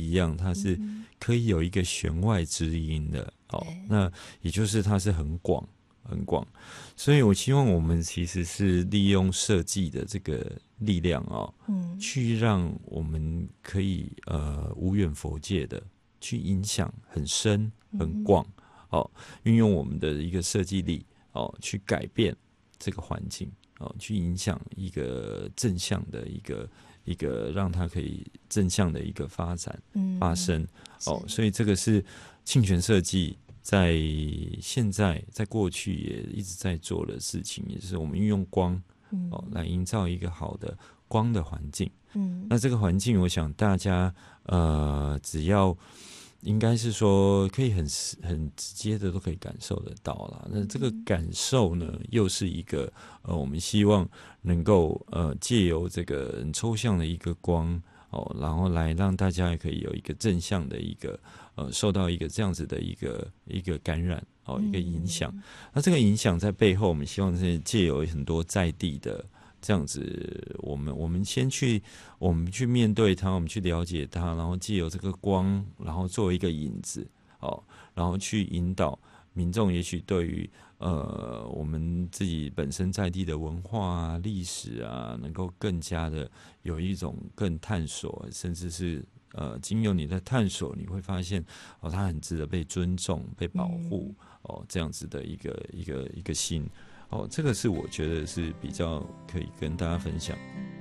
一样，它是可以有一个弦外之音的哦。那也就是它是很广很广，所以我希望我们其实是利用设计的这个力量哦，去让我们可以无远弗届的去影响很深很广哦，运用我们的一个设计力哦，去改变这个环境哦，去影响一个正向的一个让它可以正向的一个发展发生哦，所以这个是沁泉设计在现在在过去也一直在做的事情，也就是我们运用光哦来营造一个好的光的环境。那这个环境我想大家只要应该是说可以很直接的都可以感受得到啦。那这个感受呢，又是一个我们希望能够借由这个很抽象的一个光哦，然后来让大家也可以有一个正向的一个受到一个这样子的一个感染哦，一个影响。那这个影响在背后，我们希望是借由很多在地的这样子，我们先去面对它，我们去了解它，然后借由这个光，然后作为一个引子哦，然后去引导民众，也许对于我们自己本身在地的文化啊、历史啊，能够更加的有一种更探索，甚至是经由你的探索，你会发现哦，它很值得被尊重、被保护哦，这样子的一个心哦，这个是我觉得是比较可以跟大家分享。